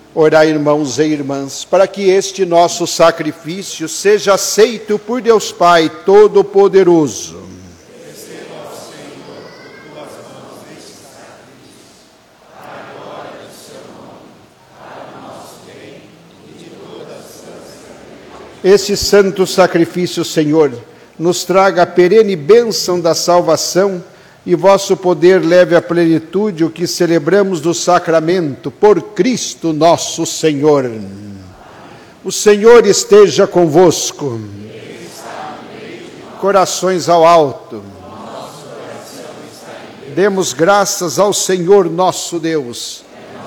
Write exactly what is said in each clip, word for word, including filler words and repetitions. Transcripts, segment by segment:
Orai, irmãos e irmãs, para que este nosso sacrifício seja aceito por Deus Pai Todo-Poderoso. Receba, Senhor, por tuas mãos este sacrifício, para a glória do seu nome, para o nosso bem e de todas as santas. Este santo sacrifício, Senhor, nos traga a perene bênção da salvação e vosso poder leve à plenitude o que celebramos do sacramento por Cristo nosso Senhor. O Senhor esteja convosco. Corações ao alto. Demos graças ao Senhor nosso Deus.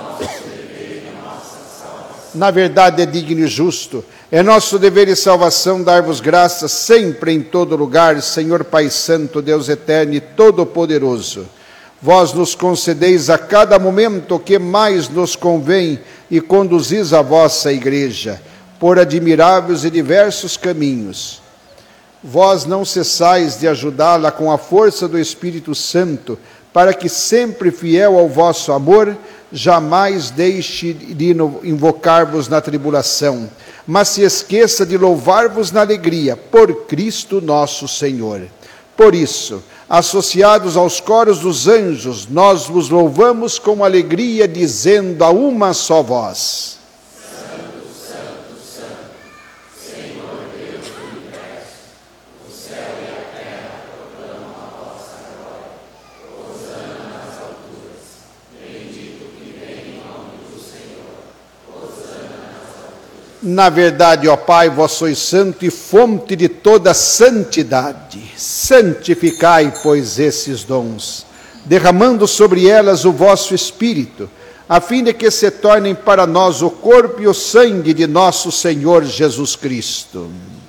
Na verdade é digno e justo. É nosso dever e salvação dar-vos graças sempre em todo lugar, Senhor Pai Santo, Deus Eterno e Todo-Poderoso. Vós nos concedeis a cada momento o que mais nos convém e conduzis a vossa Igreja por admiráveis e diversos caminhos. Vós não cessais de ajudá-la com a força do Espírito Santo, para que sempre fiel ao vosso amor, jamais deixe de invocar-vos na tribulação, mas se esqueça de louvar-vos na alegria, por Cristo nosso Senhor. Por isso, associados aos coros dos anjos, nós vos louvamos com alegria, dizendo a uma só voz: Santo, Santo, Santo, Senhor Deus do universo, o céu e a terra proclamam a vossa glória. Hosana nas alturas, bendito que vem em nome do Senhor. Hosana nas alturas. Na verdade, ó Pai, vós sois santo e fonte de toda santidade. Santificai, pois, esses dons, derramando sobre elas o vosso Espírito, a fim de que se tornem para nós o corpo e o sangue de nosso Senhor Jesus Cristo,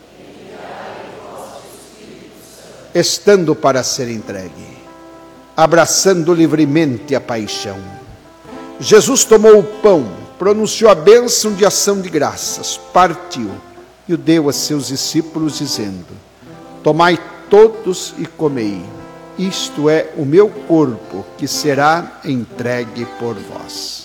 estando para ser entregue, abraçando livremente a paixão. Jesus tomou o pão, pronunciou a bênção de ação de graças, partiu e o deu a seus discípulos, dizendo: tomai todos e comei, isto é o meu corpo, que será entregue por vós.